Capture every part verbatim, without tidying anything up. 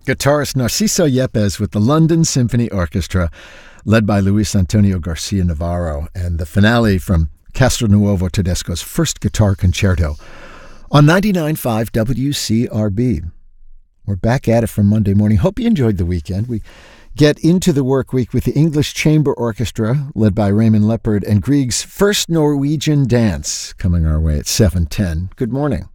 Guitarist Narciso Yepes with the London Symphony Orchestra, led by Luis Antonio Garcia Navarro, and the finale from Castronuovo Tedesco's first guitar concerto on ninety-nine point five W C R B. We're back at it from Monday morning. Hope you enjoyed the weekend. We get into the work week with the English Chamber Orchestra, led by Raymond Leopard, and Grieg's First Norwegian Dance, coming our way at seven ten. Good morning.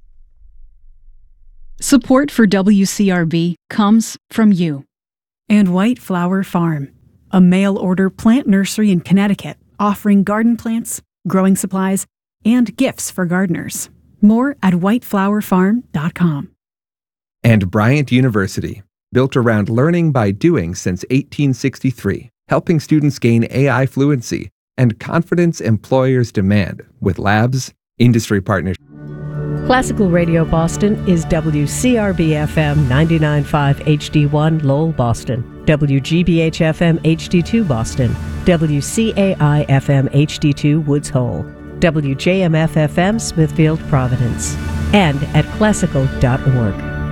Support for W C R B comes from you. And White Flower Farm, a mail-order plant nursery in Connecticut, offering garden plants, growing supplies, and gifts for gardeners. More at white flower farm dot com. And Bryant University, built around learning by doing since eighteen sixty-three, helping students gain A I fluency and confidence employers demand with labs, industry partnerships. Classical Radio Boston is W C R B F M ninety-nine point five H D one Lowell, Boston, W G B H F M H D two Boston, W C A I F M H D two Woods Hole, W J M F F M Smithfield, Providence, and at classical dot org.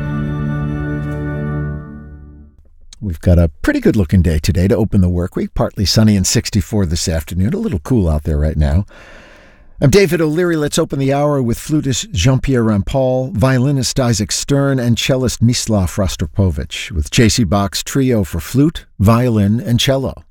We've got a pretty good-looking day today to open the work week. Partly sunny and sixty-four this afternoon. A little cool out there right now. I'm David O'Leary. Let's open the hour with flutist Jean-Pierre Rampal, violinist Isaac Stern, and cellist Mislav Rostropovich with J C Bach's trio for flute, violin, and cello.